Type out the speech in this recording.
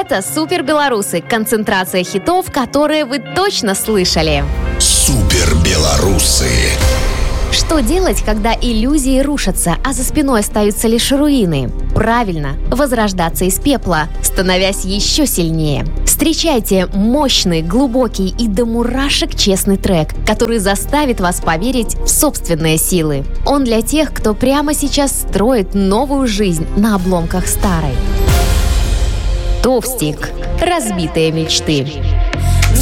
Это «Супербеларусы». Концентрация хитов, которые вы точно слышали. Супербеларусы. Что делать, когда иллюзии рушатся, а за спиной остаются лишь руины? Правильно, возрождаться из пепла, становясь еще сильнее. Встречайте мощный, глубокий и до мурашек честный трек, который заставит вас поверить в собственные силы. Он для тех, кто прямо сейчас строит новую жизнь на обломках старой. Товстик. Разбитые мечты.